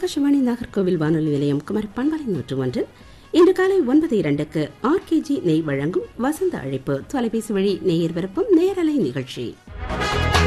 ஆகாஷவாணி நாகர்கோவில் வானொலி நிலையம் குமரி பண்பலை 101 இன்று காலை 9:02க்கு ஆர்கேஜி நெய் வழங்கும் வசந்த அழைப்பு தொலைபேசி வழி நேயர் விருப்பம் நேரலை நிகழ்ச்சி.